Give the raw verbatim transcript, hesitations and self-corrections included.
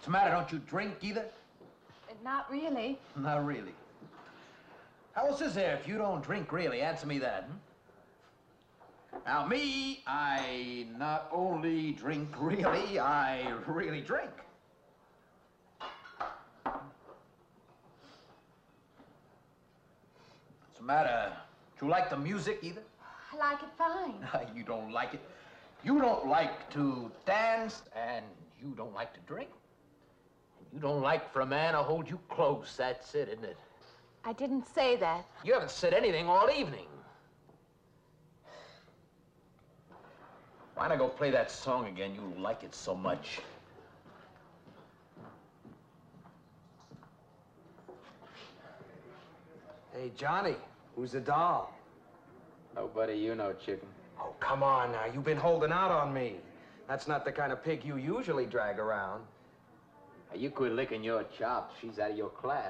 What's the matter? Don't you drink either? Not really. Not really. How else is there if you don't drink really? Answer me that, hmm? Now, me, I not only drink really, I really drink. What's the matter? Do you like the music either? I like it fine. You don't like it. You don't like to dance, and you don't like to drink. You don't like for a man to hold you close. That's it, isn't it? I didn't say that. You haven't said anything all evening. Why not go play that song again? You like it so much. Hey, Johnny, who's the doll? Nobody you know, chicken. Oh, come on now. You've been holding out on me. That's not the kind of pig you usually drag around. You quit licking your chops. She's out of your class.